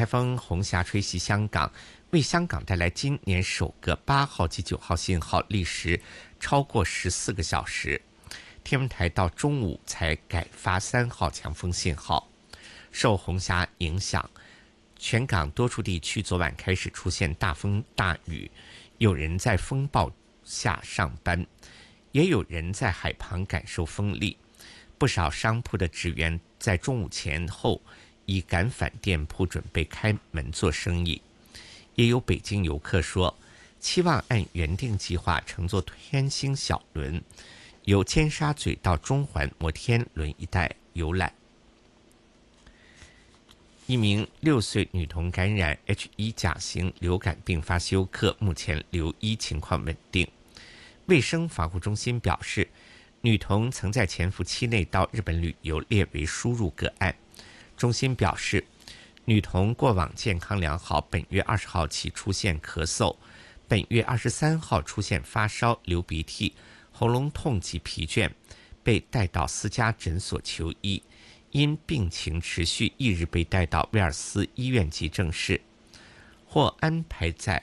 台风红霞吹袭香港，为香港带来今年首个8号及9号信号，历时超过14个小时。天文台到中午才改发3号强风信号。受红霞影响，全港多处地区昨晚开始出现大风大雨，有人在风暴下上班，也有人在海旁感受风力。不少商铺的职员在中午前后已赶返店铺，准备开门做生意。也有北京游客说，期望按原定计划乘坐天星小轮，由尖沙咀到中环摩天轮一带游览。一名6岁女童感染 H1 甲型流感并发休克，目前留医情况稳定。卫生防护中心表示，女童曾在潜伏期内到日本旅游，列为输入个案。中心表示，女童过往健康良好，本月20号起出现咳嗽，本月23号出现发烧、流鼻涕、喉咙痛及疲倦，被带到私家诊所求医，因病情持续1日被带到威尔斯医院急症室，或安排在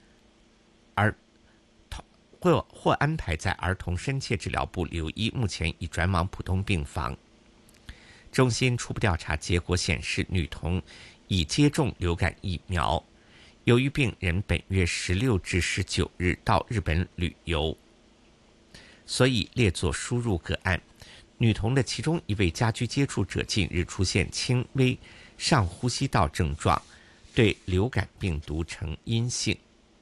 儿童深切治疗部留医，目前已转往普通病房。中心初步调查结果显示，女童已接种流感疫苗。由于病人本月16至19日到日本旅游，所以列作输入个案。女童的其中一位家居接触者近日出现轻微上呼吸道症状，对流感病毒呈阴性。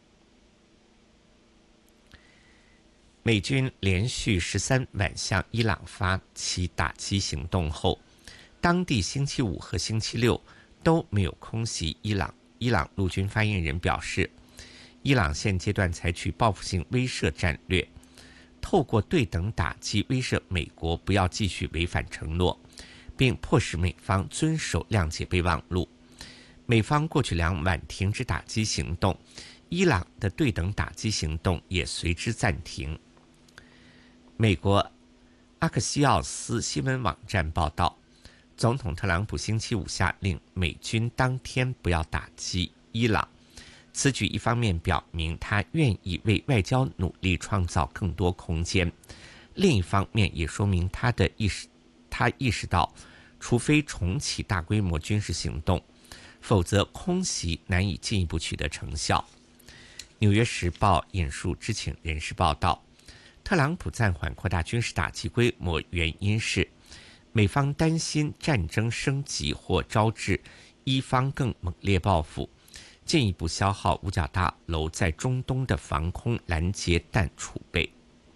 美军连续13晚向伊朗发起打击行动后，当地星期5和星期6都没有空袭伊朗。伊朗陆军发言人表示，伊朗现阶段采取报复性威慑战略，透过对等打击威慑美国不要继续违反承诺，并迫使美方遵守谅解备忘录。美方过去2晚停止打击行动，伊朗的对等打击行动也随之暂停。美国阿克西奥斯新闻网站报道，总统特朗普星期5下令美军当天不要打击伊朗。此举一方面表明他愿意为外交努力创造更多空间，另一方面也说明他意识到，除非重启大规模军事行动，否则空袭难以进一步取得成效。纽约时报引述知情人士报道，特朗普暂缓扩大军事打击规模，原因是美方担心战争升级或招致伊方更猛烈报复，进一步消耗五角大楼在中东的防空拦截弹储备。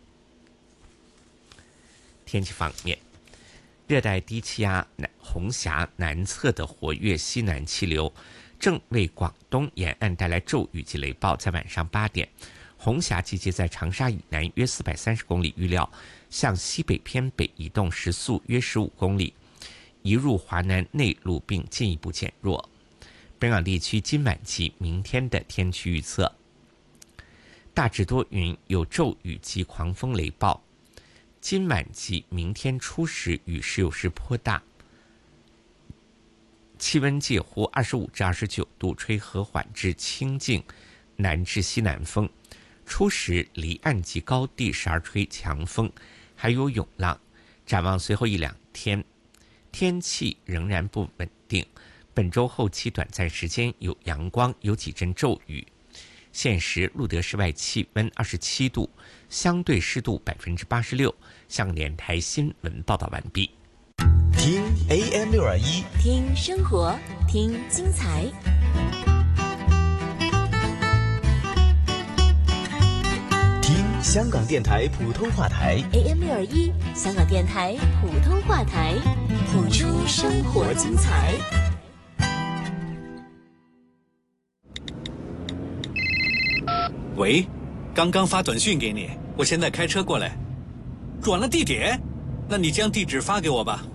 天气方面，热带低气压红霞南侧的活跃西南气流正为广东沿岸带来骤雨及雷暴。在晚上8点，红霞集结在长沙以南约430公里，预料向西北偏北移动，时速约15公里，移入华南内陆并进一步减弱。本港地区今晚及明天的天气预测：大致多云，有骤雨及狂风雷暴。今晚及明天初时雨势有时颇大，气温介乎25至29度，吹和缓至清劲南至西南风。初时离岸及高地时而吹强风，还有涌浪。展望随后1-2天，天气仍然不稳定。本周后期短暂时间有阳光，有几阵骤雨。现时路德室外气温27度，相对湿度86%。香港电台新闻报道完毕。 听 AM621， 听生活，听精彩。 听香港电台普通话台 AM621，香港电台普通话台，谱出生活精彩。 喂，刚刚发短信给你，我现在开车过来。转了地点？那你将地址发给我吧。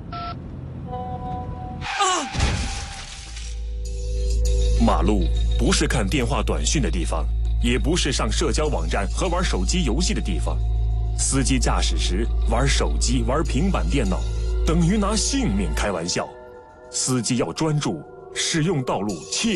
啊！ 马路不是看电话短讯的地方，也不是上社交网站和玩手机游戏的地方。司机驾驶时玩手机、玩平板电脑，等于拿性命开玩笑。司机要专注，使用道路切